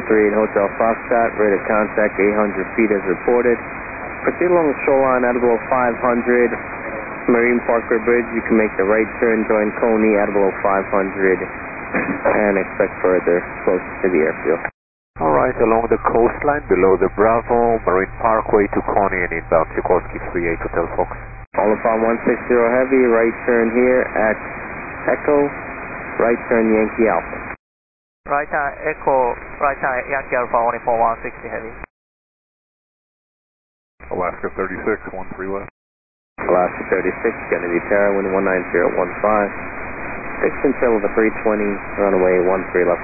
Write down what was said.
138 Hotel Foxtrot, rate of contact 800 feet as reported. Proceed along the shoreline at below 500. Marine Parkway Bridge, you can make the right turn, join Coney at below 500, and expect further close to the airfield. Alright, along the coastline, below the Bravo, Marine Parkway to Coney and inbound Sikorsky 38 Hotel Fox. All upon 160 Heavy, right turn here at Echo, right turn Yankee Alpha. Right turn Echo, right turn Yankee Alpha, only for 160 Heavy. Alaska 36, 13 left. Alaska 36, Kennedy Tower, wind 19015. Fixed until the 320, runaway 13 left.